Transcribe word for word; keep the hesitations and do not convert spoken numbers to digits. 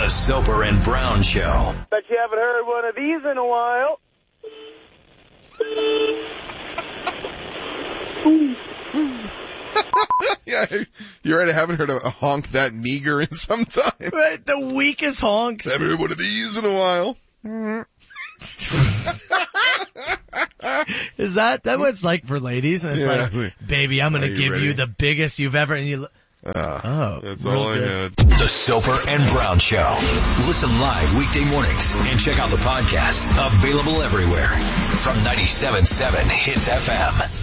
The Soper and Brown Show. Bet you haven't heard one of these in a while. Yeah, you're right. I haven't heard a honk that meager in some time. Right, the weakest honks. I haven't heard one of these in a while. Is that that what it's like for ladies? And it's Yeah. like, baby, I'm going Are to you give ready? you the biggest you've ever. And you, Uh, oh, that's real all I good. had. The Soper and Brown Show. Listen live weekday mornings and check out the podcast. Available everywhere from ninety-seven point seven Hits F M.